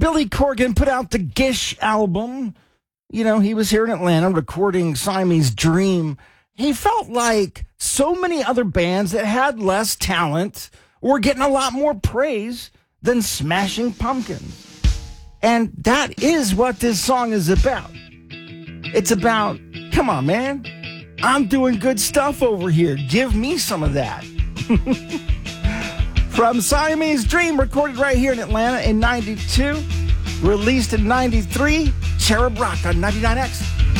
Billy Corgan put out the Gish album. You know, he was here in Atlanta recording Siamese Dream. He felt like so many other bands that had less talent were getting a lot more praise than Smashing Pumpkins. And that is what this song is about. It's about, come on, man. I'm doing good stuff over here. Give me some of that. From Siamese Dream, recorded right here in Atlanta in 92, released in 93, Cherub Rock on 99X.